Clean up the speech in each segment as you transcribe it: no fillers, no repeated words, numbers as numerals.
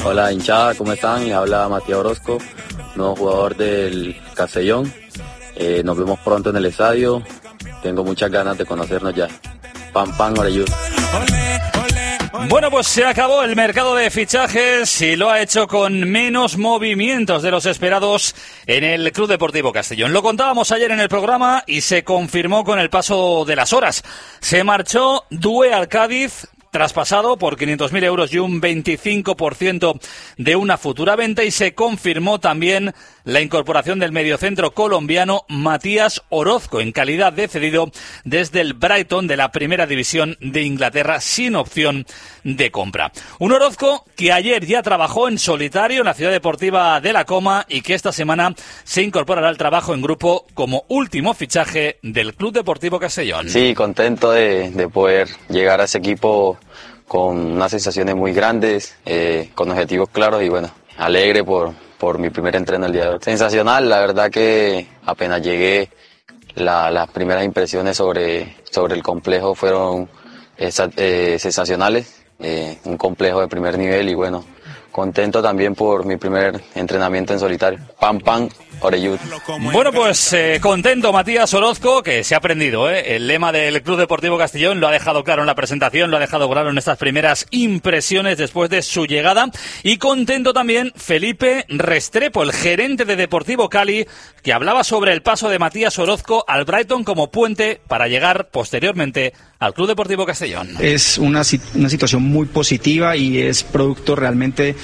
Hola hinchada, ¿cómo están? Les habla Matías Orozco, nuevo jugador del Castellón. Nos vemos pronto en el estadio. Tengo muchas ganas de conocernos ya. Pam, pam, Oreyud. Bueno, pues se acabó el mercado de fichajes y lo ha hecho con menos movimientos de los esperados en el Club Deportivo Castellón. Lo contábamos ayer en el programa y se confirmó con el paso de las horas. Se marchó Doué al Cádiz, traspasado por 500.000 euros y un 25% de una futura venta, y se confirmó también la incorporación del mediocentro colombiano Matías Orozco en calidad de cedido desde el Brighton de la Primera División de Inglaterra, sin opción de compra. Un Orozco que ayer ya trabajó en solitario en la Ciudad Deportiva de La Coma y que esta semana se incorporará al trabajo en grupo como último fichaje del Club Deportivo Castellón. Sí, contento de poder llegar a ese equipo con unas sensaciones muy grandes, con objetivos claros y bueno, alegre por mi primer entreno el día de hoy. Sensacional, la verdad que apenas llegué, las primeras impresiones sobre el complejo fueron sensacionales, un complejo de primer nivel y bueno, contento también por mi primer entrenamiento en solitario. Pam, pam, Oreyud. Bueno, pues contento Matías Orozco, que se ha aprendido, el lema del Club Deportivo Castellón, lo ha dejado claro en la presentación, lo ha dejado claro en estas primeras impresiones después de su llegada. Y contento también Felipe Restrepo, el gerente de Deportivo Cali, que hablaba sobre el paso de Matías Orozco al Brighton como puente para llegar posteriormente al Club Deportivo Castellón. Es una situación muy positiva y es producto realmente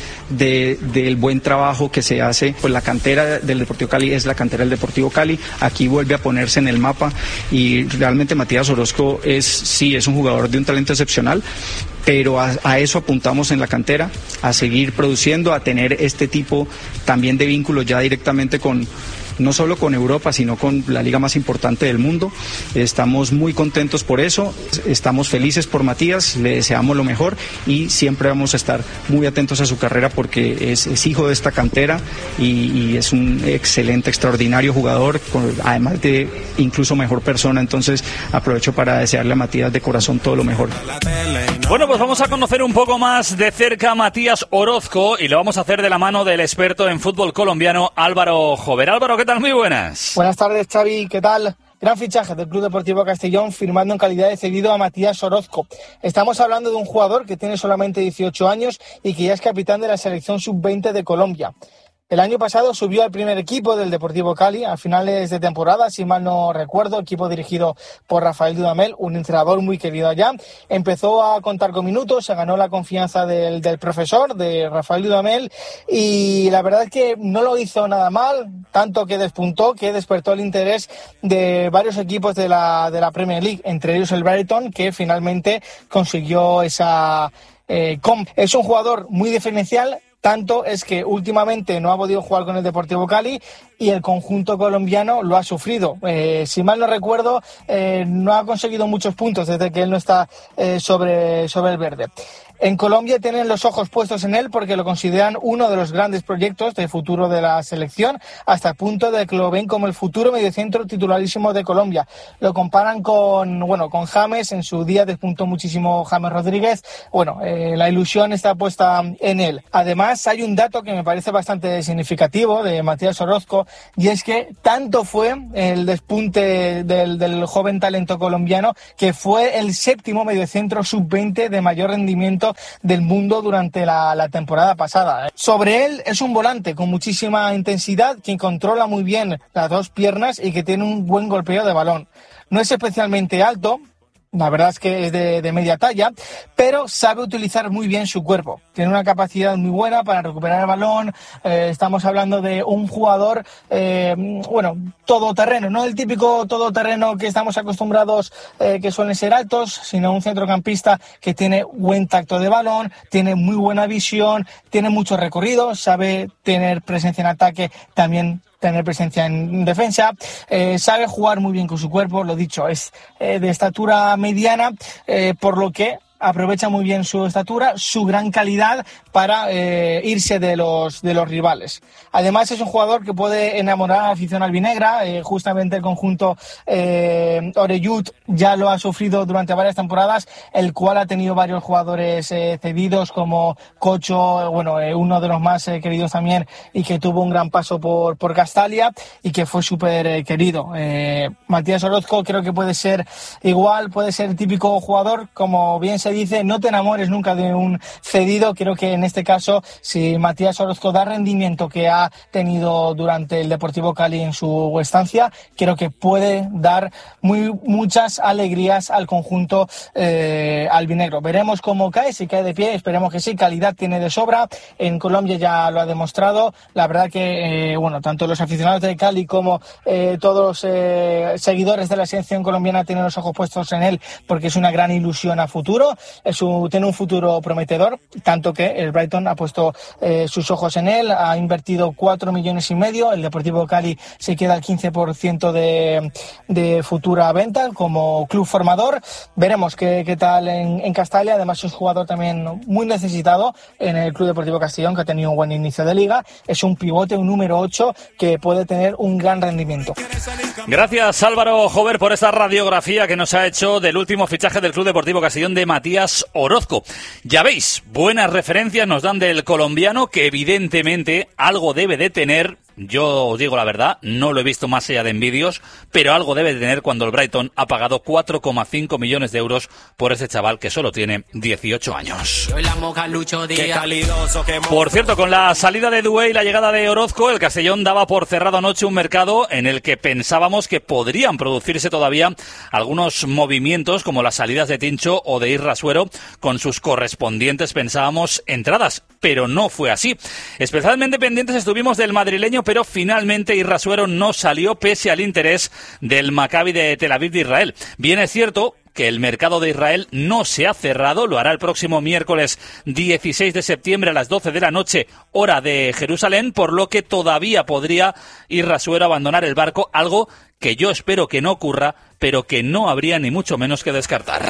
del buen trabajo que se hace. Pues la cantera del Deportivo Cali es la cantera del Deportivo Cali. Aquí vuelve a ponerse en el mapa y realmente Matías Orozco es un jugador de un talento excepcional, pero a eso apuntamos en la cantera, a seguir produciendo, a tener este tipo también de vínculos ya directamente no solo con Europa, sino con la liga más importante del mundo. Estamos muy contentos por eso, estamos felices por Matías, le deseamos lo mejor y siempre vamos a estar muy atentos a su carrera porque es hijo de esta cantera y es un excelente, extraordinario jugador, además de incluso mejor persona. Entonces aprovecho para desearle a Matías de corazón todo lo mejor. Bueno, pues vamos a conocer un poco más de cerca a Matías Orozco y lo vamos a hacer de la mano del experto en fútbol colombiano Álvaro Jover. Álvaro, ¿qué tal? Muy buenas. Buenas tardes, Xavi, ¿qué tal? Gran fichaje del Club Deportivo Castellón, firmando en calidad de cedido a Matías Orozco. Estamos hablando de un jugador que tiene solamente 18 años y que ya es capitán de la selección sub-20 de Colombia. El año pasado subió al primer equipo del Deportivo Cali a finales de temporada, si mal no recuerdo, equipo dirigido por Rafael Dudamel, un entrenador muy querido allá. Empezó a contar con minutos, se ganó la confianza del profesor, de Rafael Dudamel, y la verdad es que no lo hizo nada mal, tanto que despuntó, que despertó el interés de varios equipos de la Premier League, entre ellos el Brighton, que finalmente consiguió esa comp. Es un jugador muy diferencial. Tanto es que últimamente no ha podido jugar con el Deportivo Cali y el conjunto colombiano lo ha sufrido. Si mal no recuerdo, no ha conseguido muchos puntos desde que él no está sobre el verde. En Colombia tienen los ojos puestos en él porque lo consideran uno de los grandes proyectos de futuro de la selección, hasta el punto de que lo ven como el futuro mediocentro titularísimo de Colombia. Lo comparan con James, en su día despuntó muchísimo James Rodríguez. La ilusión está puesta en él. Además, hay un dato que me parece bastante significativo de Matías Orozco, y es que tanto fue el despunte del joven talento colombiano que fue el séptimo mediocentro sub-20 de mayor rendimiento del mundo durante la temporada pasada. Sobre él, es un volante con muchísima intensidad, que controla muy bien las dos piernas y que tiene un buen golpeo de balón. No es especialmente alto, la verdad es que es de media talla, pero sabe utilizar muy bien su cuerpo. Tiene una capacidad muy buena para recuperar el balón. Estamos hablando de un jugador, todoterreno, no el típico todoterreno que estamos acostumbrados, que suelen ser altos, sino un centrocampista que tiene buen tacto de balón, tiene muy buena visión, tiene mucho recorrido, sabe tener presencia en ataque, también tener presencia en defensa, sabe jugar muy bien con su cuerpo, lo dicho, es de estatura mediana, por lo que aprovecha muy bien su estatura, su gran calidad para irse de los rivales. Además es un jugador que puede enamorar a la afición albinegra. Justamente el conjunto Oreyud ya lo ha sufrido durante varias temporadas, el cual ha tenido varios jugadores cedidos como Cocho, uno de los más queridos también, y que tuvo un gran paso por Castalia y que fue súper querido. Matías Orozco creo que puede ser igual, puede ser el típico jugador, como bien se dice, no te enamores nunca de un cedido. Creo que en este caso, si Matías Orozco da rendimiento que ha tenido durante el Deportivo Cali en su estancia, creo que puede dar muchas alegrías al conjunto albinegro. Veremos cómo cae, si cae de pie, esperemos que sí, calidad tiene de sobra, en Colombia ya lo ha demostrado. La verdad que tanto los aficionados de Cali como todos los seguidores de la selección colombiana tienen los ojos puestos en él, porque es una gran ilusión a futuro, tiene un futuro prometedor, tanto que el Brighton ha puesto sus ojos en él, ha invertido 4,5 millones, el Deportivo Cali se queda al 15% de futura venta como club formador. Veremos qué tal en Castalia. Además es un jugador también muy necesitado en el Club Deportivo Castellón, que ha tenido un buen inicio de liga, es un pivote, un número 8 que puede tener un gran rendimiento. Gracias Álvaro Jover por esta radiografía que nos ha hecho del último fichaje del Club Deportivo Castellón de Matías Orozco. Ya veis, buenas referencias nos dan del colombiano, que evidentemente algo debe de tener. Yo os digo la verdad, no lo he visto más allá de en vídeos, pero algo debe de tener cuando el Brighton ha pagado 4,5 millones de euros por ese chaval que solo tiene 18 años. Por cierto, con la salida de Doué y la llegada de Orozco, el Castellón daba por cerrado anoche un mercado en el que pensábamos que podrían producirse todavía algunos movimientos, como las salidas de Tincho o de Irra Suero, con sus correspondientes, pensábamos, entradas. Pero no fue así. Especialmente pendientes estuvimos del madrileño, pero finalmente Irra Suero no salió pese al interés del Maccabi de Tel Aviv de Israel. Bien es cierto que el mercado de Israel no se ha cerrado, lo hará el próximo miércoles 16 de septiembre a las 12 de la noche, hora de Jerusalén, por lo que todavía podría Irra Suero abandonar el barco, algo que yo espero que no ocurra, pero que no habría ni mucho menos que descartar.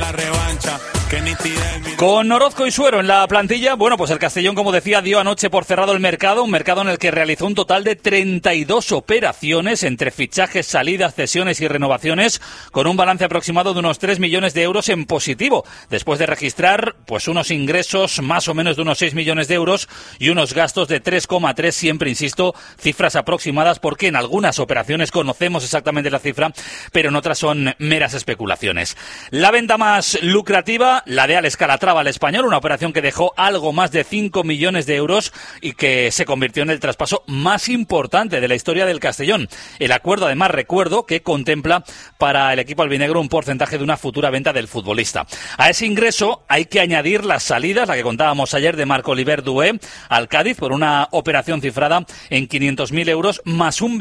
Con Orozco y Suero en la plantilla, pues el Castellón, como decía, dio anoche por cerrado el mercado, un mercado en el que realizó un total de 32 operaciones entre fichajes, salidas, cesiones y renovaciones, con un balance aproximado de unos 3 millones de euros en positivo, después de registrar unos ingresos más o menos de unos 6 millones de euros y unos gastos de 3,3, siempre insisto, cifras aproximadas porque en algunas operaciones conocemos exactamente la cifra, pero en otras son meras especulaciones. La venta más lucrativa, la de Alex Calatrava al Español, una operación que dejó algo más de 5 millones de euros y que se convirtió en el traspaso más importante de la historia del Castellón. El acuerdo, además, recuerdo que contempla para el equipo albinegro un porcentaje de una futura venta del futbolista. A ese ingreso hay que añadir las salidas, la que contábamos ayer, de Marc-Oliver Doué al Cádiz por una operación cifrada en 500.000 euros más un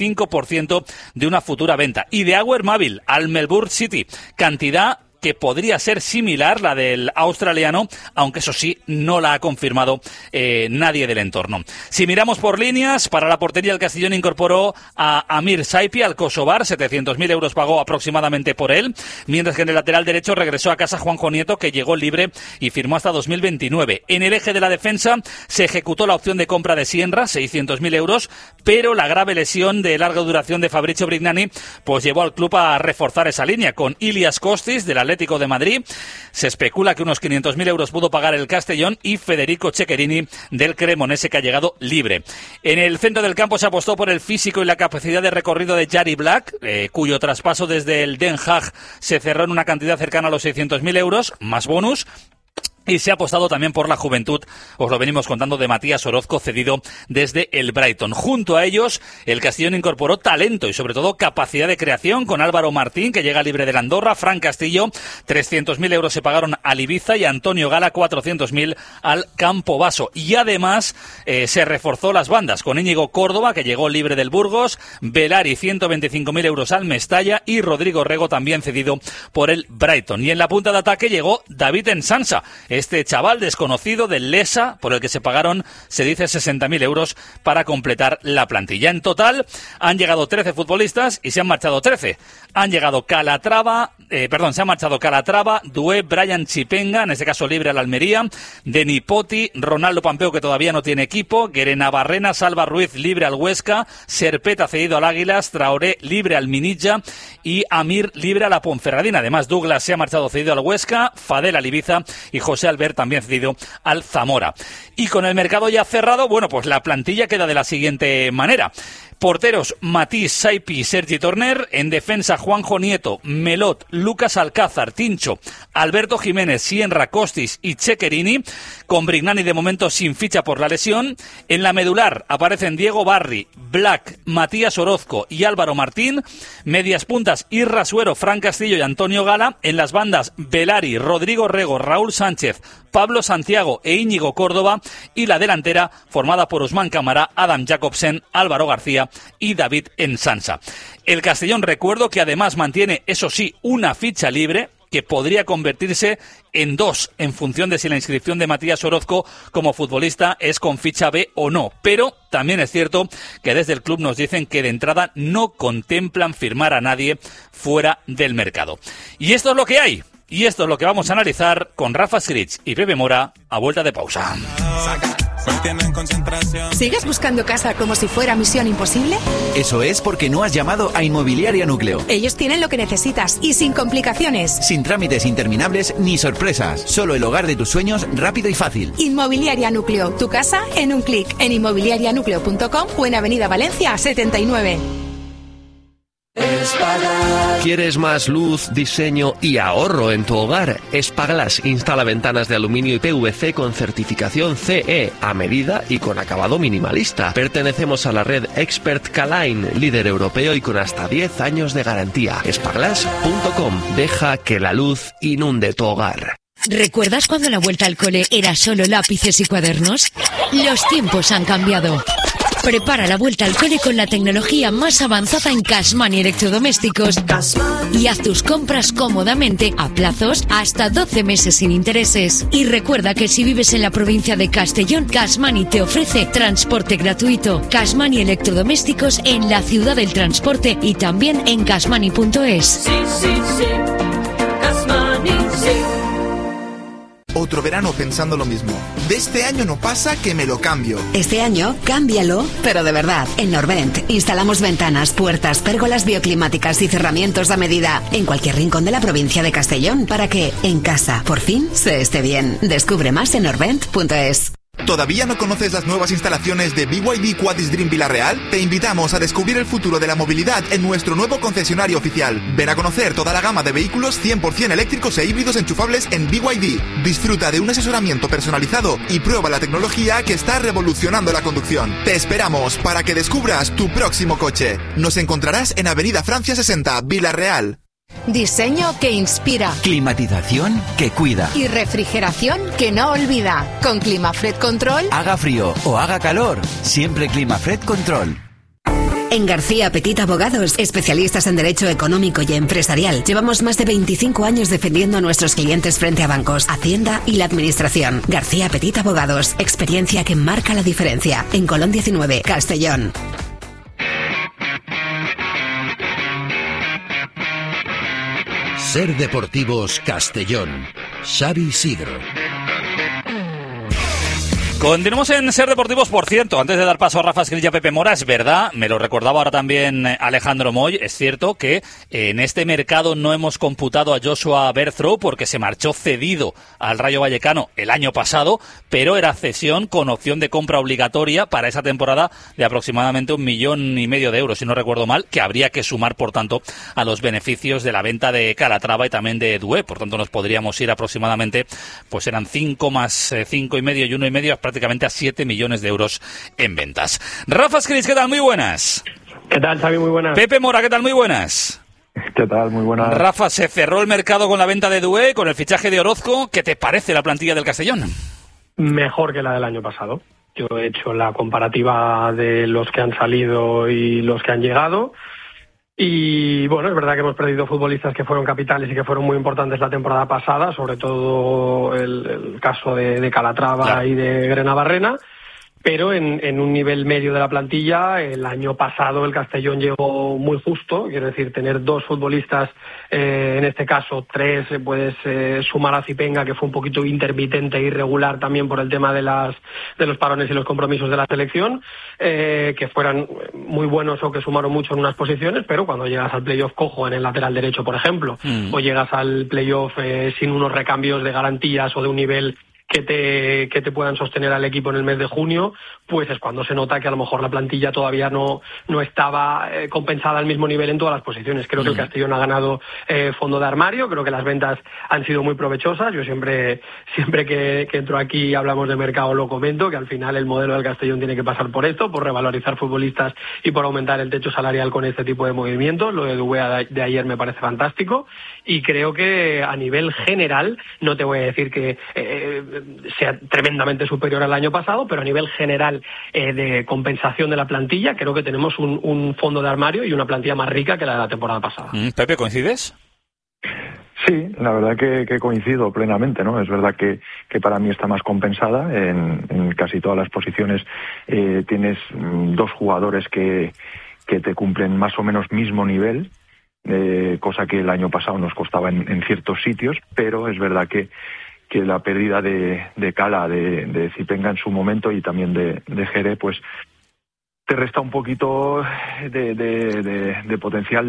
25% de una futura venta. Y de Awer Mavil al Melbourne City, cantidad que podría ser similar la del australiano, aunque eso sí, no la ha confirmado nadie del entorno. Si miramos por líneas, para la portería el Castellón incorporó a Amir Saipi al Kosovar, 700.000 euros pagó aproximadamente por él, mientras que en el lateral derecho regresó a casa Juanjo Nieto, que llegó libre y firmó hasta 2029. En el eje de la defensa se ejecutó la opción de compra de Sienra, 600.000 euros, pero la grave lesión de larga duración de Fabrizio Brignani llevó al club a reforzar esa línea con Ilias Kostis del Atlético de Madrid. Se especula que unos 500.000 euros pudo pagar el Castellón, y Federico Ceccherini del Cremonese, que ha llegado libre. En el centro del campo se apostó por el físico y la capacidad de recorrido de Jari Black, cuyo traspaso desde el Den Haag se cerró en una cantidad cercana a los 600.000 euros, más bonus. Y se ha apostado también por la juventud, os lo venimos contando, de Matías Orozco, cedido desde el Brighton. Junto a ellos, el Castellón incorporó talento y sobre todo capacidad de creación con Álvaro Martín, que llega libre del Andorra, Fran Castillo, 300.000 euros se pagaron al Ibiza, y Antonio Gala, 400.000 al Campobasso. Y además se reforzó las bandas con Íñigo Córdoba, que llegó libre del Burgos, Velari, 125.000 euros al Mestalla, y Rodrigo Rego, también cedido por el Brighton. Y en la punta de ataque llegó David Ensansa, este chaval desconocido del Lesa, por el que se pagaron, se dice, 60.000 euros para completar la plantilla. En total han llegado 13 futbolistas y se han marchado 13. Han llegado se han marchado Calatrava, Doué, Brian Chipenga, en este caso libre al Almería, Deni Poti, Ronaldo Pampeo, que todavía no tiene equipo, Guerena Barrena, Salva Ruiz libre al Huesca, Serpeta cedido al Águilas, Traoré libre al Minilla y Amir libre a la Ponferradina. Además, Douglas se ha marchado cedido al Huesca, Fadel al Ibiza y José Albert también cedido al Zamora. Y con el mercado ya cerrado, bueno, pues la plantilla queda de la siguiente manera. Porteros, Matís, Saipi, Sergi Torner. En defensa, Juanjo Nieto, Melot, Lucas Alcázar, Tincho, Alberto Jiménez, Sienra, Costis y Chequerini. Con Brignani de momento sin ficha por la lesión. En la medular aparecen Diego Barri, Black, Matías Orozco y Álvaro Martín. Medias puntas, Irra Suero, Fran Castillo y Antonio Gala. En las bandas, Velari, Rodrigo Rego, Raúl Sánchez, Pablo Santiago e Íñigo Córdoba. Y la delantera formada por Usman Camara, Adam Jacobsen, Álvaro García y David Ensansa. El Castellón, recuerdo que además mantiene, eso sí, una ficha libre que podría convertirse en 2 en función de si la inscripción de Matías Orozco como futbolista es con ficha B o no. Pero también es cierto que desde el club nos dicen que de entrada no contemplan firmar a nadie fuera del mercado. Y esto es lo que hay. Y esto es lo que vamos a analizar con Rafa Skrich y Pepe Mora a vuelta de pausa. ¿Sigues buscando casa como si fuera misión imposible? Eso es porque no has llamado a Inmobiliaria Núcleo. Ellos tienen lo que necesitas y sin complicaciones. Sin trámites interminables ni sorpresas. Solo el hogar de tus sueños, rápido y fácil. Inmobiliaria Núcleo. Tu casa en un clic. En inmobiliarianucleo.com o en Avenida Valencia 79. ¿Quieres más luz, diseño y ahorro en tu hogar? Espaglass instala ventanas de aluminio y PVC con certificación CE a medida y con acabado minimalista. Pertenecemos a la red Expert K-Line, líder europeo y con hasta 10 años de garantía. Espaglass.com. Deja que la luz inunde tu hogar. ¿Recuerdas cuando la vuelta al cole era solo lápices y cuadernos? Los tiempos han cambiado. Prepara la vuelta al cole con la tecnología más avanzada en Cashman y electrodomésticos y haz tus compras cómodamente a plazos hasta 12 meses sin intereses. Y recuerda que si vives en la provincia de Castellón, Cashman te ofrece transporte gratuito. Cashman y electrodomésticos en la ciudad del transporte y también en cashmani.es. Sí, sí, sí. Cashman, sí. Otro verano pensando lo mismo. De este año no pasa que me lo cambio. Este año, cámbialo, pero de verdad. En Norvent instalamos ventanas, puertas, pérgolas bioclimáticas y cerramientos a medida en cualquier rincón de la provincia de Castellón para que, en casa, por fin, se esté bien. Descubre más en norvent.es. ¿Todavía no conoces las nuevas instalaciones de BYD Quadis Dream Villarreal? Te invitamos a descubrir el futuro de la movilidad en nuestro nuevo concesionario oficial. Ven a conocer toda la gama de vehículos 100% eléctricos e híbridos enchufables en BYD. Disfruta de un asesoramiento personalizado y prueba la tecnología que está revolucionando la conducción. Te esperamos para que descubras tu próximo coche. Nos encontrarás en Avenida Francia 60, Villarreal. Diseño que inspira. Climatización que cuida. Y refrigeración que no olvida. Con Climafred Control. Haga frío o haga calor, siempre Climafred Control. En García Petit Abogados, especialistas en derecho económico y empresarial, llevamos más de 25 años defendiendo a nuestros clientes frente a bancos, Hacienda y la Administración. García Petit Abogados, experiencia que marca la diferencia. En Colón 19, Castellón. Ser Deportivos Castellón. Xavi Sigro. Continuamos en Ser Deportivos, por cierto, antes de dar paso a Rafa Skrich y a Pepe Mora, es verdad, me lo recordaba ahora también Alejandro Moy, es cierto que en este mercado no hemos computado a Joshua Berthrow porque se marchó cedido al Rayo Vallecano el año pasado, pero era cesión con opción de compra obligatoria para esa temporada de aproximadamente 1,5 millones de euros, si no recuerdo mal, que habría que sumar, por tanto, a los beneficios de la venta de Calatrava y también de Doué, por tanto nos podríamos ir aproximadamente, pues eran 5 más 5,5 y 1,5, prácticamente a 7 millones de euros en ventas. Rafa Skrich, ¿qué tal? Muy buenas. ¿Qué tal, Xavi? Muy buenas. Pepe Mora, ¿qué tal? Muy buenas. ¿Qué tal? Muy buenas. Rafa, se cerró el mercado con la venta de Doué, con el fichaje de Orozco. ¿Qué te parece la plantilla del Castellón? Mejor que la del año pasado. Yo he hecho la comparativa de los que han salido y los que han llegado Y bueno, es verdad que hemos perdido futbolistas que fueron capitales y que fueron muy importantes la temporada pasada, sobre todo el caso de Calatrava, claro, y de Grenabarrena. Pero en un nivel medio de la plantilla, el año pasado el Castellón llegó muy justo, quiero decir, tener 2 futbolistas, en este caso 3, puedes sumar a Zipenga, que fue un poquito intermitente e irregular también por el tema de los parones y los compromisos de la selección, que fueran muy buenos o que sumaron mucho en unas posiciones, pero cuando llegas al playoff cojo en el lateral derecho, por ejemplo, o llegas al playoff sin unos recambios de garantías o de un nivel que te puedan sostener al equipo en el mes de junio, pues es cuando se nota que a lo mejor la plantilla todavía no estaba compensada al mismo nivel en todas las posiciones. Creo que el Castellón ha ganado fondo de armario, creo que las ventas han sido muy provechosas. Yo siempre que entro aquí y hablamos de mercado lo comento, que al final el modelo del Castellón tiene que pasar por esto, por revalorizar futbolistas y por aumentar el techo salarial con este tipo de movimientos. Lo de Dubé de ayer me parece fantástico y creo que a nivel general, no te voy a decir que sea tremendamente superior al año pasado, pero a nivel general de compensación de la plantilla, creo que tenemos un fondo de armario y una plantilla más rica que la de la temporada pasada. Pepe, ¿coincides? Sí, la verdad que coincido plenamente, ¿no? Es verdad que para mí está más compensada. En casi todas las posiciones tienes 2 jugadores que te cumplen más o menos mismo nivel, cosa que el año pasado nos costaba en ciertos sitios, pero es verdad que la pérdida de Cala, de Zipenga en su momento y también de Jere, pues te resta un poquito de potencial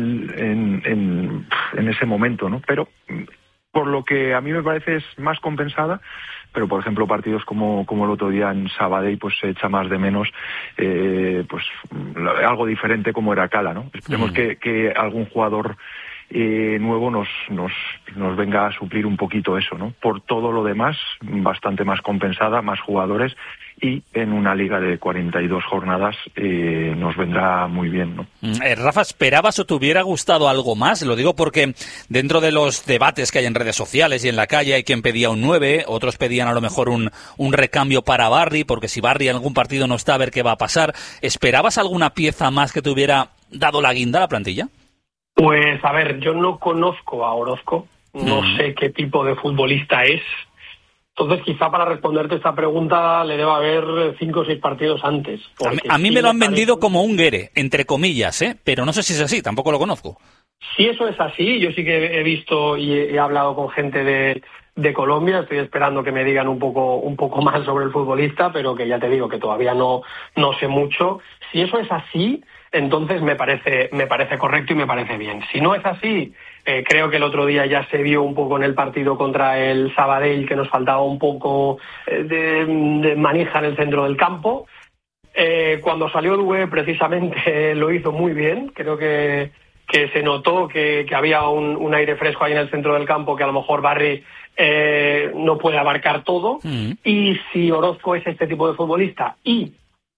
en ese momento, ¿no? Pero por lo que a mí me parece es más compensada, pero por ejemplo partidos como el otro día en Sabadell, pues se echa más de menos pues algo diferente como era Cala, ¿no? Esperemos que algún jugador nuevo nos venga a suplir un poquito eso, ¿no? Por todo lo demás, bastante más compensada, más jugadores, y en una liga de 42 jornadas nos vendrá muy bien, ¿no? Rafa, ¿esperabas o te hubiera gustado algo más? Lo digo porque dentro de los debates que hay en redes sociales y en la calle hay quien pedía un 9, otros pedían a lo mejor un recambio para Barry, porque si Barry en algún partido no está, a ver qué va a pasar. ¿Esperabas alguna pieza más que te hubiera dado la guinda a la plantilla? Pues a ver, yo no conozco a Orozco, no sé qué tipo de futbolista es. Entonces, quizá para responderte esta pregunta le deba haber 5 o 6 partidos antes. A mí me lo han vendido como un Guere, entre comillas, pero no sé si es así, tampoco lo conozco. Si eso es así, yo sí que he visto y he hablado con gente de Colombia, estoy esperando que me digan un poco más sobre el futbolista, pero que ya te digo que todavía no sé mucho. Si eso es así, entonces me parece correcto y me parece bien. Si no es así, creo que el otro día ya se vio un poco en el partido contra el Sabadell que nos faltaba un poco de manija en el centro del campo. Cuando salió Dubé, precisamente lo hizo muy bien. Creo que se notó que había un aire fresco ahí en el centro del campo que a lo mejor Barry no puede abarcar todo. Y si Orozco es este tipo de futbolista y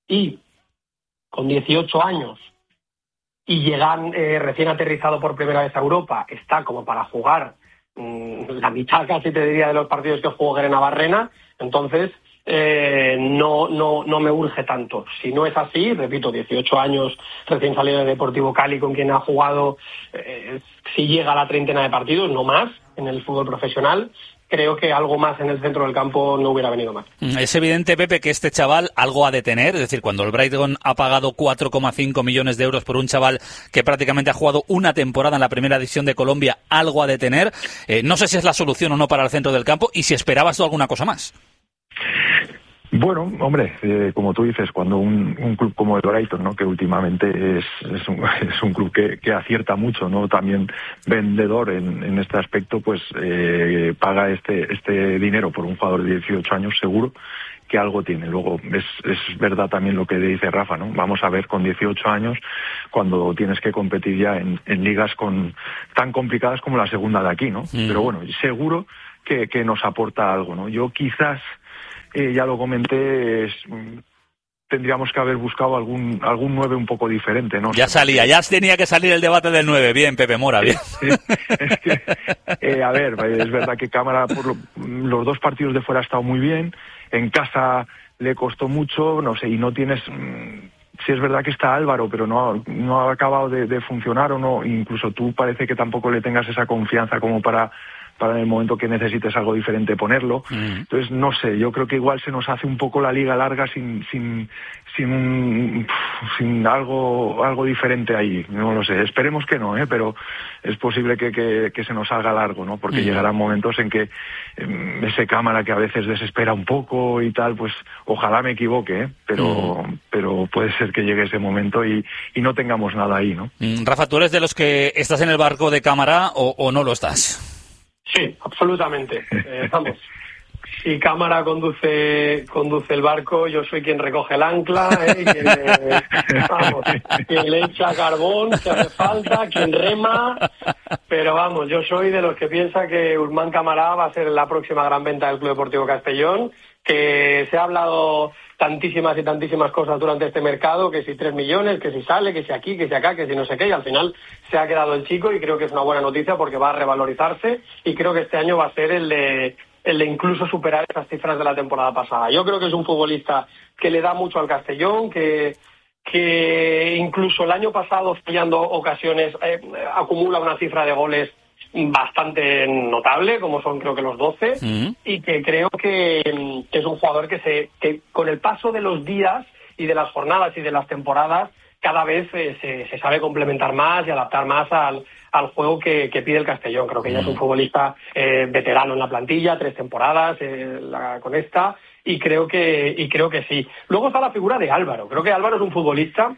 con 18 años y llegan recién aterrizado por primera vez a Europa, está como para jugar la mitad, casi te diría, de los partidos que jugó Grenabarrena, entonces no me urge tanto. Si no es así, repito, 18 años, recién salido de Deportivo Cali, con quien ha jugado, si llega a la treintena de partidos, no más, en el fútbol profesional, creo que algo más en el centro del campo no hubiera venido mal. Es evidente, Pepe, que este chaval algo ha de tener, es decir, cuando el Brighton ha pagado 4,5 millones de euros por un chaval que prácticamente ha jugado una temporada en la primera división de Colombia, algo ha de tener. No sé si es la solución o no para el centro del campo y si esperabas tú alguna cosa más. Bueno, hombre, como tú dices, cuando un club como el Brighton, ¿no?, que últimamente es un club que acierta mucho, ¿no?, también vendedor en este aspecto, pues paga este dinero por un jugador de 18 años, seguro que algo tiene. Luego es verdad también lo que dice Rafa, ¿no? Vamos a ver con 18 años, cuando tienes que competir ya en ligas tan complicadas como la segunda de aquí, ¿no? Pero bueno, seguro que nos aporta algo, ¿no? Yo quizás, ya lo comenté, tendríamos que haber buscado algún 9 un poco diferente, ¿no? Ya tenía que salir el debate del 9. Bien, Pepe Mora, bien. Sí, es que, a ver, es verdad que Cámara por los 2 partidos de fuera ha estado muy bien, en casa le costó mucho, no sé, y no tienes sí es verdad que está Álvaro, pero no ha acabado de funcionar, o no, incluso tú parece que tampoco le tengas esa confianza como para en el momento que necesites algo diferente ponerlo. Entonces, no sé, yo creo que igual se nos hace un poco la liga larga sin algo diferente ahí. No lo sé, esperemos que no, pero es posible que se nos salga largo, ¿no? Porque llegarán momentos en que ese Cámara que a veces desespera un poco y tal, pues ojalá me equivoque, pero puede ser que llegue ese momento y no tengamos nada ahí, ¿no? Rafa, ¿tú eres de los que estás en el barco de Cámara o no lo estás? Sí, absolutamente. Vamos, si Cámara conduce el barco, yo soy quien recoge el ancla, quien le echa carbón si hace falta, quien rema, pero vamos, yo soy de los que piensa que Usman Cámara va a ser la próxima gran venta del Club Deportivo Castellón, que se ha hablado tantísimas y tantísimas cosas durante este mercado, que si 3 millones, que si sale, que si aquí, que si acá, que si no sé qué, y al final se ha quedado el chico y creo que es una buena noticia porque va a revalorizarse y creo que este año va a ser el de incluso superar esas cifras de la temporada pasada. Yo creo que es un futbolista que le da mucho al Castellón, que incluso el año pasado, fallando ocasiones, acumula una cifra de goles bastante notable, como son creo que los 12, y que creo que es un jugador que con el paso de los días y de las jornadas y de las temporadas cada vez se sabe complementar más y adaptar más al juego que pide el Castellón. Creo que ya es un futbolista veterano en la plantilla, 3 temporadas con esta, y creo que sí. Luego está la figura de Álvaro. Creo que Álvaro es un futbolista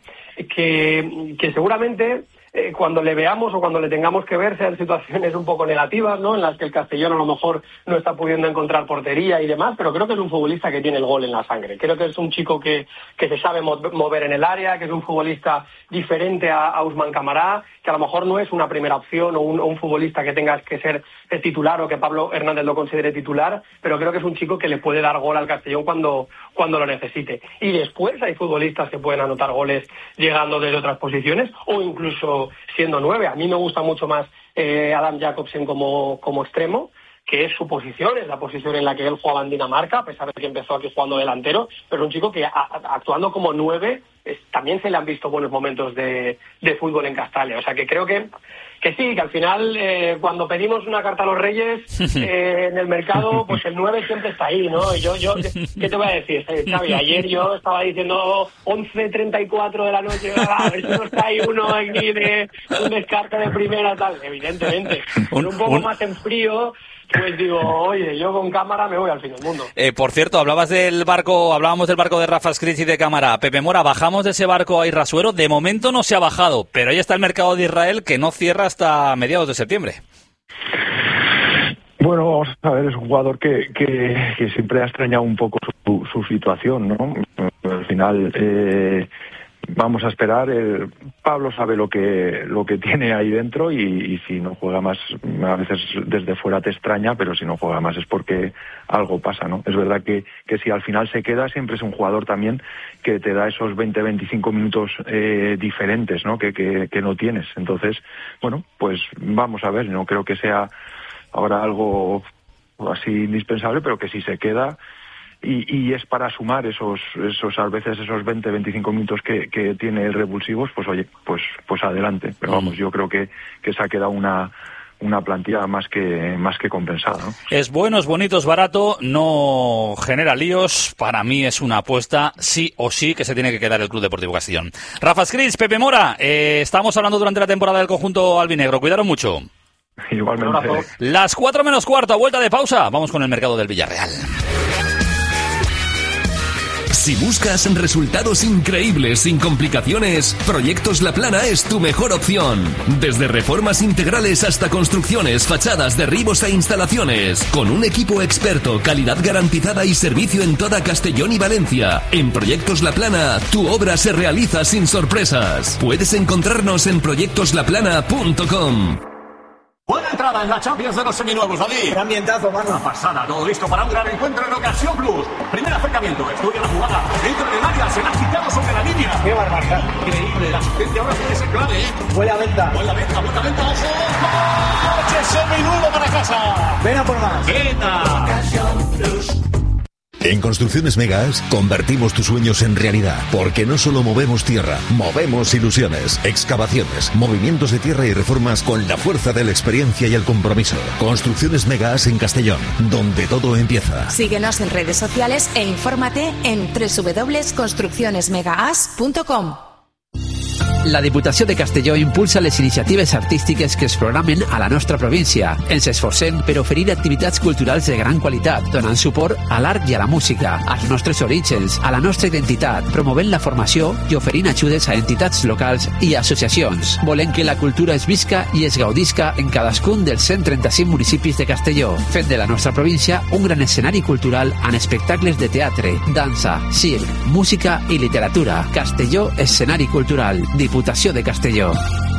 que seguramente cuando le veamos o cuando le tengamos que ver sean situaciones un poco negativas, ¿no? En las que el Castellón a lo mejor no está pudiendo encontrar portería y demás, pero creo que es un futbolista que tiene el gol en la sangre. Creo que es un chico que se sabe mover en el área, que es un futbolista diferente a Usman Cámara, que a lo mejor no es una primera opción o un futbolista que tenga que ser titular o que Pablo Hernández lo considere titular, pero creo que es un chico que le puede dar gol al Castellón cuando lo necesite. Y después hay futbolistas que pueden anotar goles llegando desde otras posiciones o incluso siendo 9. A mí me gusta mucho más Adam Jacobsen como extremo, que es su posición, es la posición en la que él jugaba en Dinamarca, a pesar de que empezó aquí jugando delantero, pero un chico que actuando como 9 también se le han visto buenos momentos de fútbol en Castalia. O sea que creo que sí, que al final cuando pedimos una carta a los Reyes en el mercado, pues el 9 siempre está ahí, ¿no? Y yo ¿qué te voy a decir, Xavi? Ayer yo estaba diciendo 11:34 de la noche, a ver si no está ahí uno aquí de un descarte de primera, tal. Evidentemente, con un poco más en frío, pues digo, oye, yo con Cámara me voy al fin del mundo. Por cierto, hablábamos del barco de Rafa Skritz y de Cámara. Pepe Mora, bajamos de ese barco a Irrasuero. De momento no se ha bajado, pero ahí está el mercado de Israel que no cierra hasta mediados de septiembre. Bueno, vamos a ver, es un jugador que siempre ha extrañado un poco su situación, ¿no? Al final vamos a esperar. Pablo sabe lo que tiene ahí dentro y si no juega más, a veces desde fuera te extraña, pero si no juega más es porque algo pasa, ¿no? Es verdad que si al final se queda, siempre es un jugador también que te da esos 20-25 minutos diferentes, ¿no? Que no tienes. Entonces, bueno, pues vamos a ver. No creo que sea ahora algo así indispensable, pero que si se queda y es para sumar esos a veces esos 20-25 minutos que tiene revulsivos, pues oye, pues adelante. Pero vamos, yo creo que se ha quedado una plantilla más que compensada, ¿no? Es bueno, es bonito, es barato, no genera líos. Para mí es una apuesta sí o sí que se tiene que quedar el Club Deportivo Castellón. Rafa Skritz, Pepe Mora, estamos hablando durante la temporada del conjunto albinegro. Cuidaron mucho. Igualmente. Las 4:45, vuelta de pausa. Vamos con el mercado del Villarreal. Si buscas resultados increíbles sin complicaciones, Proyectos La Plana es tu mejor opción. Desde reformas integrales hasta construcciones, fachadas, derribos e instalaciones. Con un equipo experto, calidad garantizada y servicio en toda Castellón y Valencia. En Proyectos La Plana, tu obra se realiza sin sorpresas. Puedes encontrarnos en proyectosLaplana.com. Buena entrada en la Champions de los seminuevos, David. Qué ambientazo, mano. Una pasada, todo listo para un gran encuentro en Ocasión Plus. Primer acercamiento, estudia la jugada. Dentro del área, se la ha quitado sobre la línea. Qué barbaridad. Increíble, la asistencia ahora puede ser clave, ¿eh? Buena venta. Buena venta, ojo. ¡Coche seminuevo para casa! Ven a por más. ¡Venta! En Construcciones Megas convertimos tus sueños en realidad, porque no solo movemos tierra, movemos ilusiones, excavaciones, movimientos de tierra y reformas con la fuerza de la experiencia y el compromiso. Construcciones Megas en Castellón, donde todo empieza. Síguenos en redes sociales e infórmate en www.construccionesmegaas.com. La Diputació de Castelló impulsa les iniciatives artístiques que es programen a la nostra província. Ens esforcem per oferir activitats culturals de gran qualitat, donant suport a l'art i a la música, als nostres orígens, a la nostra identitat, promovent la formació i oferint ajudes a entitats locals i associacions. Volem que la cultura es visca i es gaudisca en cadascun dels 135 municipis de Castelló, fent de la nostra província un gran escenari cultural amb espectacles de teatre, dansa, circ, música i literatura. Castelló, escenari cultural. Diputació de Castelló.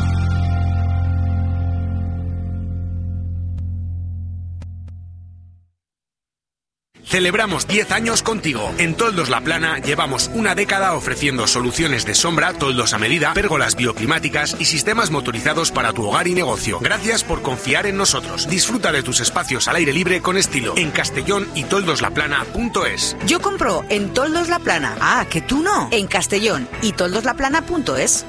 Celebramos 10 años contigo. En Toldos La Plana llevamos una década ofreciendo soluciones de sombra, toldos a medida, pérgolas bioclimáticas y sistemas motorizados para tu hogar y negocio. Gracias por confiar en nosotros. Disfruta de tus espacios al aire libre con estilo en Castellón y toldoslaplana.es. Yo compro en Toldos La Plana. Ah, que tú no. En Castellón y toldoslaplana.es.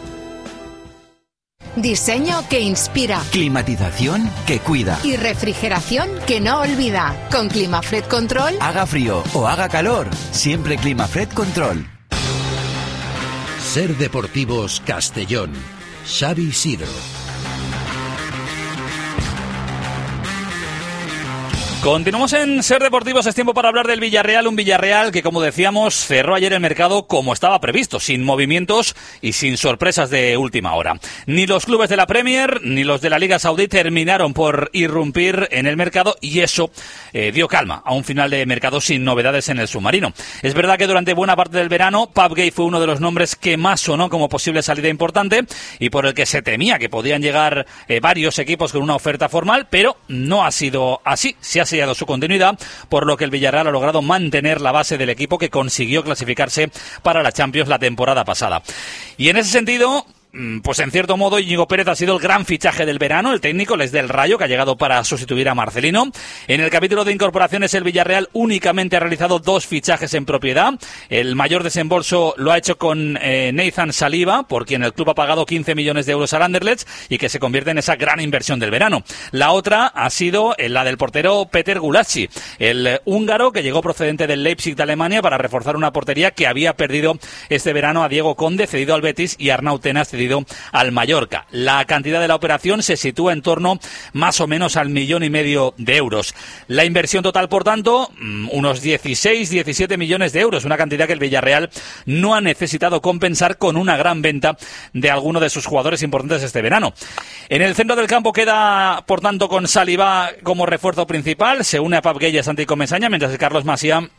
Diseño que inspira. Climatización que cuida. Y refrigeración que no olvida. Con Climafred Control. Haga frío o haga calor, siempre Climafred Control. Ser Deportivos Castellón. Xavi Isidro. Continuamos en Ser Deportivos, es tiempo para hablar del Villarreal, un Villarreal que, como decíamos, cerró ayer el mercado como estaba previsto, sin movimientos y sin sorpresas de última hora. Ni los clubes de la Premier ni los de la Liga Saudí terminaron por irrumpir en el mercado y eso dio calma a un final de mercado sin novedades en el submarino. Es verdad que durante buena parte del verano, Pape Gueye fue uno de los nombres que más sonó como posible salida importante y por el que se temía que podían llegar varios equipos con una oferta formal, pero no ha sido así. Se ha sellado su continuidad, por lo que el Villarreal ha logrado mantener la base del equipo que consiguió clasificarse para la Champions la temporada pasada. Y en ese sentido, pues en cierto modo Íñigo Pérez ha sido el gran fichaje del verano, el técnico, el del Rayo, que ha llegado para sustituir a Marcelino. En el capítulo de incorporaciones, el Villarreal únicamente ha realizado 2 fichajes en propiedad. El mayor desembolso lo ha hecho con Nathan Saliba, por quien el club ha pagado 15 millones de euros al Anderlecht y que se convierte en esa gran inversión del verano. La otra ha sido la del portero Peter Gulácsi, el húngaro que llegó procedente del Leipzig de Alemania para reforzar una portería que había perdido este verano a Diego Conde, cedido al Betis, y Arnau Tenas, cedido al Mallorca. La cantidad de la operación se sitúa en torno más o menos al 1,5 millones de euros. La inversión total, por tanto, unos 16-17 millones de euros, una cantidad que el Villarreal no ha necesitado compensar con una gran venta de alguno de sus jugadores importantes este verano. En el centro del campo queda, por tanto, con Saliba como refuerzo principal, se une a Pape Gueye y a Santi Comesaña, mientras que Carlos Masia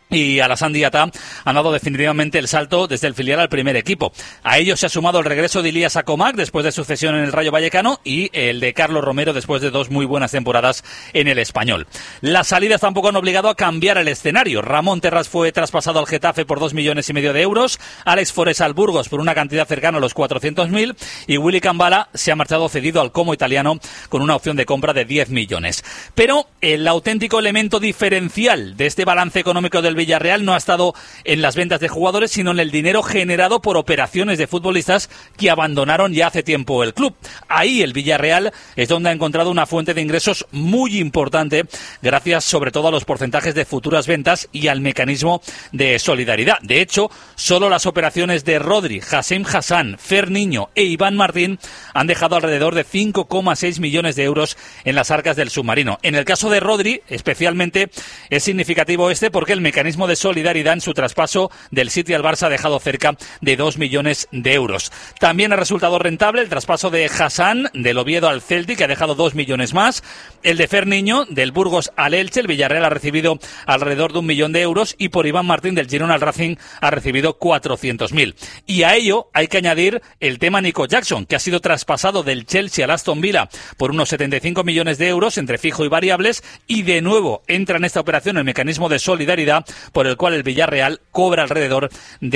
y Alassane Diatta han dado definitivamente el salto desde el filial al primer equipo. A ellos se ha sumado el regreso de Ilías Acomac después de su cesión en el Rayo Vallecano y el de Carlos Romero después de 2 muy buenas temporadas en el Español. Las salidas tampoco han obligado a cambiar el escenario. Ramón Terras fue traspasado al Getafe por 2,5 millones de euros, Alex Forés al Burgos por una cantidad cercana a los 400.000 y Willy Cambala se ha marchado cedido al Como italiano con una opción de compra de 10 millones. Pero el auténtico elemento diferencial de este balance económico del Villarreal no ha estado en las ventas de jugadores, sino en el dinero generado por operaciones de futbolistas que abandonaron ya hace tiempo el club. Ahí el Villarreal es donde ha encontrado una fuente de ingresos muy importante, gracias sobre todo a los porcentajes de futuras ventas y al mecanismo de solidaridad. De hecho, solo las operaciones de Rodri, Hassem Hassan, Fer Niño e Iván Martín han dejado alrededor de 5,6 millones de euros en las arcas del submarino. En el caso de Rodri, especialmente, es significativo porque el mecanismo de solidaridad en su traspaso del City al Barça ha dejado cerca de 2 millones de euros. También ha resultado rentable el traspaso de Hassan del Oviedo al Celtic, que ha dejado 2 millones más. El de Fer Niño del Burgos al Elche, el Villarreal ha recibido alrededor de 1 millón de euros y por Iván Martín del Girona al Racing ha recibido 400.000. Y a ello hay que añadir el tema Nico Jackson, que ha sido traspasado del Chelsea al Aston Villa por unos 75 millones de euros entre fijo y variables, y de nuevo entra en esta operación el mecanismo de solidaridad por el cual el Villarreal cobra alrededor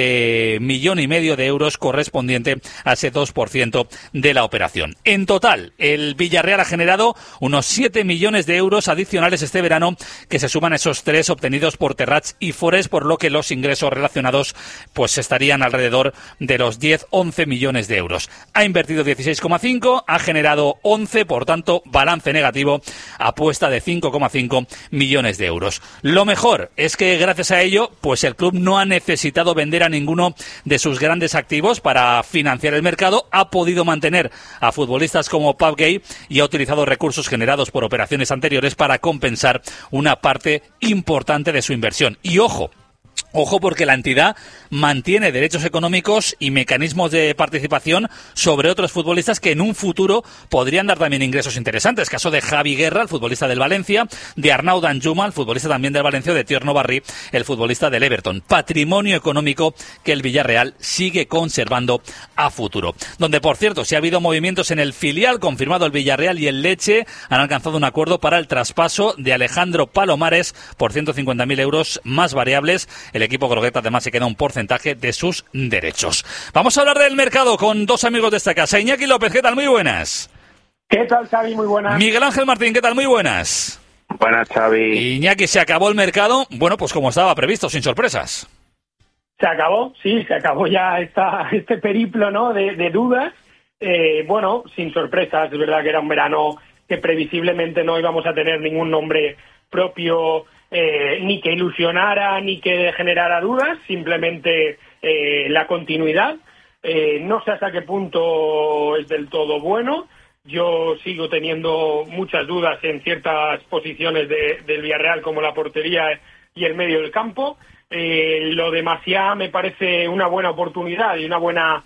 de 1,5 millones de euros correspondiente a ese 2% de la operación. En total, el Villarreal ha generado unos 7 millones de euros adicionales este verano, que se suman a esos 3 obtenidos por Terrats y Forest, por lo que los ingresos relacionados pues estarían alrededor de los 10-11 millones de euros. Ha invertido 16,5, ha generado 11, por tanto, balance negativo, apuesta de 5,5 millones de euros. Lo mejor es que gracias a ello, pues el club no ha necesitado vender a ninguno de sus grandes activos para financiar el mercado, ha podido mantener a futbolistas como Pau Gay y ha utilizado recursos generados por operaciones anteriores para compensar una parte importante de su inversión. Y ojo, porque la entidad mantiene derechos económicos y mecanismos de participación sobre otros futbolistas que en un futuro podrían dar también ingresos interesantes. Caso de Javi Guerra, el futbolista del Valencia, de Arnau Danjuma, el futbolista también del Valencia, de Tierno Barri, el futbolista del Everton. Patrimonio económico que el Villarreal sigue conservando a futuro. Donde, por cierto, si ha habido movimientos en el filial, confirmado el Villarreal y el Lecce han alcanzado un acuerdo para el traspaso de Alejandro Palomares por 150.000 euros más variables. El equipo grogueta además se queda un porcentaje de sus derechos. Vamos a hablar del mercado con dos amigos de esta casa. Iñaki López, ¿qué tal? Muy buenas. ¿Qué tal, Xavi? Muy buenas. Miguel Ángel Martín, ¿qué tal? Muy buenas. Buenas, Xavi. Iñaki, ¿se acabó el mercado? Bueno, pues como estaba previsto, sin sorpresas. Se acabó, sí, se acabó ya este periplo, ¿no? de dudas. Bueno, sin sorpresas. Es verdad que era un verano que previsiblemente no íbamos a tener ningún nombre propio, ni que ilusionara ni que generara dudas, simplemente la continuidad. No sé hasta qué punto es del todo bueno. Yo sigo teniendo muchas dudas en ciertas posiciones del Villarreal, como la portería y el medio del campo. Lo de Maciá me parece una buena oportunidad y una buena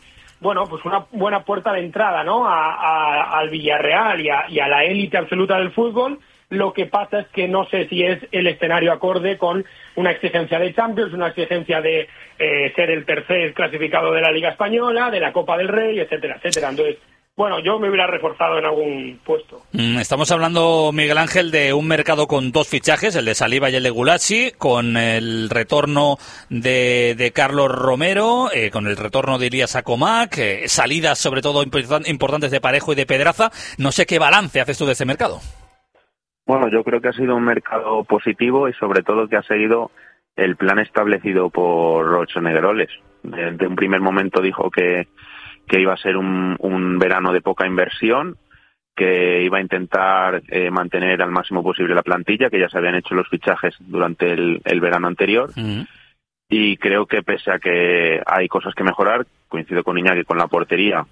puerta de entrada, ¿no? al Villarreal y a la élite absoluta del fútbol. Lo que pasa es que no sé si es el escenario acorde con una exigencia de Champions, una exigencia de ser el tercer clasificado de la Liga Española, de la Copa del Rey, etcétera, etcétera. Entonces, bueno, yo me hubiera reforzado en algún puesto. Estamos hablando, Miguel Ángel, de un mercado con dos fichajes, el de Saliba y el de Gulacsi, con el retorno de Carlos Romero, con el retorno de Ilyas Akomak, salidas sobre todo importantes de Parejo y de Pedraza. No sé qué balance haces tú de este mercado. Bueno, yo creo que ha sido un mercado positivo y sobre todo que ha seguido el plan establecido por Rocho Negroles. Desde un primer momento dijo que iba a ser un verano de poca inversión, que iba a intentar mantener al máximo posible la plantilla, que ya se habían hecho los fichajes durante el verano anterior. Y creo que pese a que hay cosas que mejorar, coincido con Iñaki con la portería,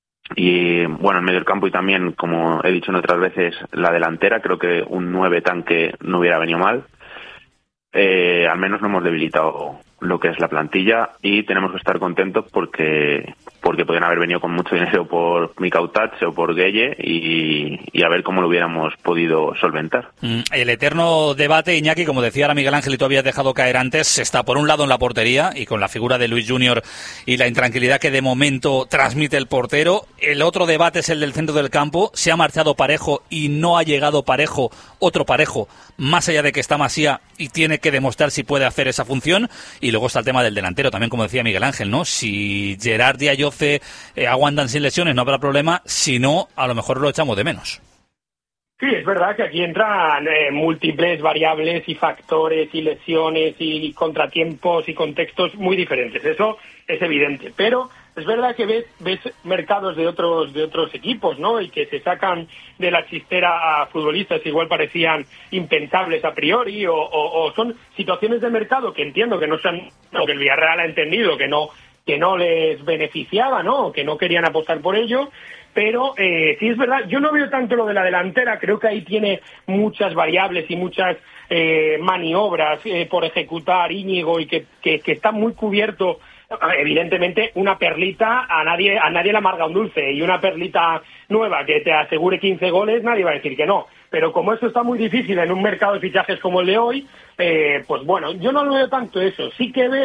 y bueno, en medio del campo y también, como he dicho en otras veces, la delantera. Creo que un 9 tanque no hubiera venido mal. Al menos no hemos debilitado lo que es la plantilla y tenemos que estar contentos porque podrían haber venido con mucho dinero por Mikautats o por Gueye y a ver cómo lo hubiéramos podido solventar. El eterno debate, Iñaki, como decía ahora Miguel Ángel y tú habías dejado caer antes, está por un lado en la portería y con la figura de Luis Junior y la intranquilidad que de momento transmite el portero. El otro debate es el del centro del campo. Se ha marchado Parejo y no ha llegado Parejo, otro Parejo, más allá de que está Masía y tiene que demostrar si puede hacer esa función. Y luego está el tema del delantero, también como decía Miguel Ángel, ¿no? Si Gerard y Ayoce aguantan sin lesiones no habrá problema, si no, a lo mejor lo echamos de menos. Sí, es verdad que aquí entran múltiples variables y factores y lesiones y contratiempos y contextos muy diferentes, eso es evidente, pero es verdad que ves mercados de otros equipos, ¿no? Y que se sacan de la chistera a futbolistas que igual parecían impensables a priori o son situaciones de mercado que entiendo que no sean, que el Villarreal ha entendido que no les beneficiaba, ¿no? Que no querían apostar por ello. Pero sí es verdad, yo no veo tanto lo de la delantera, creo que ahí tiene muchas variables y muchas maniobras por ejecutar Íñigo y que está muy cubierto. Evidentemente una perlita a nadie le amarga un dulce, y una perlita nueva que te asegure 15 goles nadie va a decir que no, pero como eso está muy difícil en un mercado de fichajes como el de hoy, pues bueno, yo no lo veo tanto eso. Sí que veo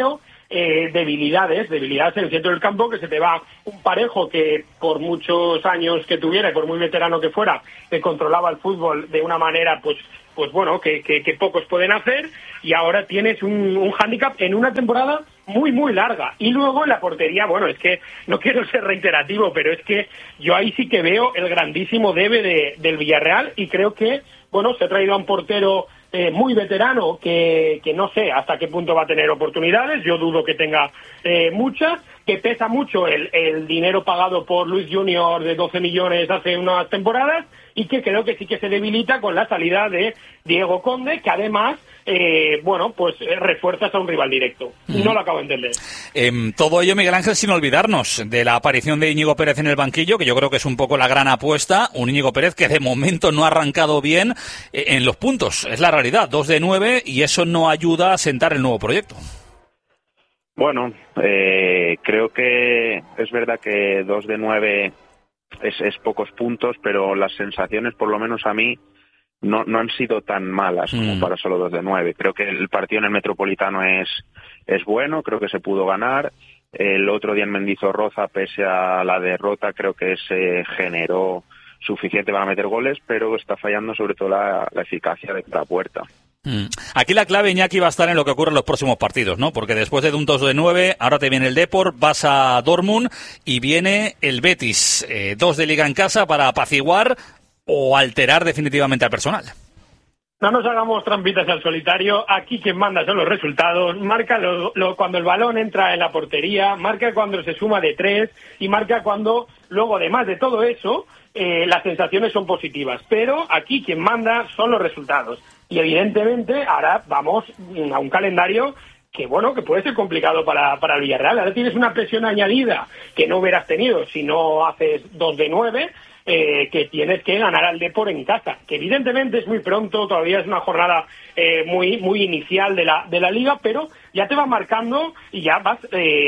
debilidades en el centro del campo, que se te va un Parejo que por muchos años que tuviera, por muy veterano que fuera, que controlaba el fútbol de una manera pues bueno, que pocos pueden hacer, y ahora tienes un hándicap en una temporada muy, muy larga. Y luego en la portería, bueno, es que no quiero ser reiterativo, pero es que yo ahí sí que veo el grandísimo debe del Villarreal, y creo que, bueno, se ha traído a un portero muy veterano que no sé hasta qué punto va a tener oportunidades, yo dudo que tenga muchas, que pesa mucho el dinero pagado por Luis Junior de 12 millones hace unas temporadas, y que creo que sí que se debilita con la salida de Diego Conde, que además bueno, pues refuerzas a un rival directo. No lo acabo de entender. Todo ello, Miguel Ángel, sin olvidarnos de la aparición de Íñigo Pérez en el banquillo, que yo creo que es un poco la gran apuesta. Un Íñigo Pérez que de momento no ha arrancado bien en los puntos. Es la realidad, 2 de 9, y eso no ayuda a sentar el nuevo proyecto. Bueno, creo que es verdad que 2 de 9 es pocos puntos, pero las sensaciones, por lo menos a mí, no han sido tan malas como para solo 2 de 9. Creo que el partido en el Metropolitano es bueno, creo que se pudo ganar. El otro día en Mendizorroza, pese a la derrota, creo que se generó suficiente para meter goles, pero está fallando sobre todo la eficacia de la puerta. Aquí la clave, Iñaki, va a estar en lo que ocurre en los próximos partidos, ¿no? Porque después de un 2 de 9, ahora te viene el Depor, vas a Dortmund y viene el Betis. 2 de Liga en casa para apaciguar o alterar definitivamente al personal. No nos hagamos trampitas al solitario. Aquí quien manda son los resultados. Marca cuando el balón entra en la portería, marca cuando se suma de 3 y marca cuando, luego, además de todo eso, las sensaciones son positivas. Pero aquí quien manda son los resultados. Y evidentemente ahora vamos a un calendario que, bueno, que puede ser complicado para el Villarreal. Ahora tienes una presión añadida que no hubieras tenido si no haces 2 de 9, que tienes que ganar al Depor en casa, que evidentemente es muy pronto, todavía es una jornada muy inicial de la liga, pero ya te va marcando y ya vas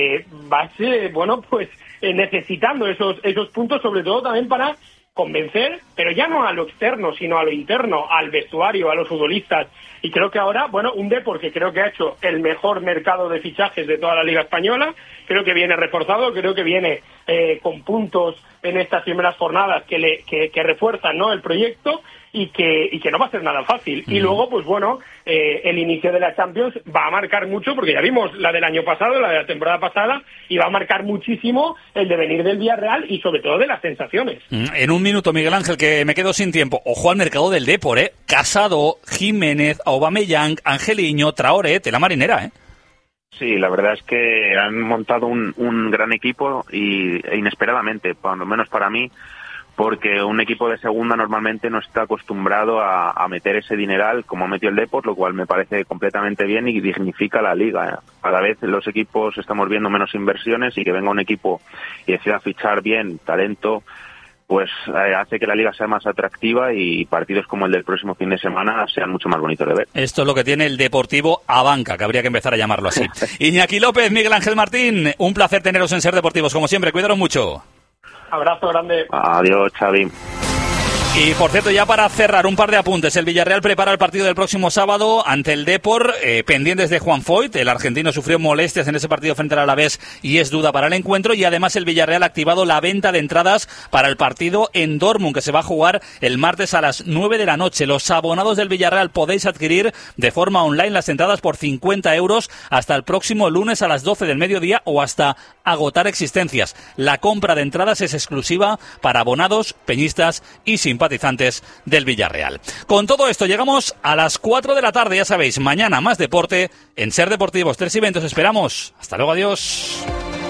bueno, pues necesitando esos puntos, sobre todo también para convencer, pero ya no a lo externo, sino a lo interno, al vestuario, a los futbolistas. Y creo que ahora, bueno, un Depor que creo que ha hecho el mejor mercado de fichajes de toda la Liga Española, creo que viene reforzado, creo que viene con puntos en estas primeras jornadas que refuerzan, ¿no?, el proyecto, y que no va a ser nada fácil. Y luego, pues bueno, el inicio de la Champions va a marcar mucho, porque ya vimos la del año pasado, la de la temporada pasada, y va a marcar muchísimo el devenir del Villarreal y sobre todo de las sensaciones. En un minuto, Miguel Ángel, que me quedo sin tiempo. Ojo al mercado del Depor, Casado, Jiménez, Aubameyang, Angeliño, Traoré, tela marinera, Sí, la verdad es que han montado un gran equipo e inesperadamente, por lo menos para mí, porque un equipo de segunda normalmente no está acostumbrado a meter ese dineral como metió el Depor, lo cual me parece completamente bien y dignifica la liga. Cada vez los equipos estamos viendo menos inversiones, y que venga un equipo y decida fichar bien talento, pues hace que la liga sea más atractiva y partidos como el del próximo fin de semana sean mucho más bonitos de ver. Esto es lo que tiene el Deportivo Abanca, que habría que empezar a llamarlo así. Iñaki López, Miguel Ángel Martín, un placer teneros en Ser Deportivos, como siempre. Cuídaros mucho. Abrazo grande. Adiós, Xavi. Y por cierto, ya para cerrar, un par de apuntes. El Villarreal prepara el partido del próximo sábado ante el Depor, pendientes de Juan Foyt. El argentino sufrió molestias en ese partido frente al Alavés y es duda para el encuentro. Y además el Villarreal ha activado la venta de entradas para el partido en Dortmund, que se va a jugar el martes a las 9 de la noche. Los abonados del Villarreal podéis adquirir de forma online las entradas por 50 euros hasta el próximo lunes a las 12 del mediodía o hasta agotar existencias. La compra de entradas es exclusiva para abonados, peñistas y simpatizantes del Villarreal. Con todo esto llegamos a las 4 de la tarde, ya sabéis, mañana más deporte en Ser Deportivos. 3 y 20 os esperamos. Hasta luego, adiós.